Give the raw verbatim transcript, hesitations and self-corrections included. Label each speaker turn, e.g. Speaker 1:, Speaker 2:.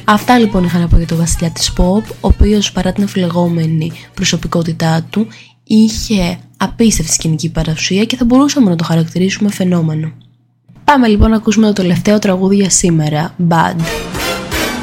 Speaker 1: Αυτά λοιπόν είχα να πω για τον βασιλιά της pop, ο οποίος παρά την αφιλεγόμενη προσωπικότητά του είχε απίστευτη σκηνική παρουσία και θα μπορούσαμε να το χαρακτηρίσουμε φαινόμενο. Πάμε λοιπόν να ακούσουμε το τελευταίο τραγούδι για σήμερα, Bad.